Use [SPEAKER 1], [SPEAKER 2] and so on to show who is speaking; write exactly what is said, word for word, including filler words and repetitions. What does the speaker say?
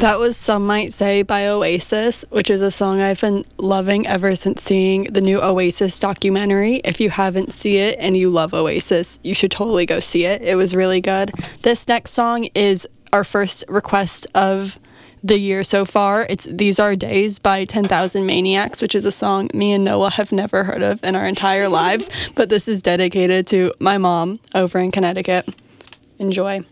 [SPEAKER 1] That was Some Might Say by Oasis, which is a song I've been loving ever since seeing the new Oasis documentary. If you haven't seen it and you love Oasis, you should totally go see it. It was really good. This next song is our first request of the year so far. It's These Are Days by ten thousand Maniacs, which is a song me and Noah have never heard of in our entire lives, but this is dedicated to my mom over in Connecticut. Enjoy.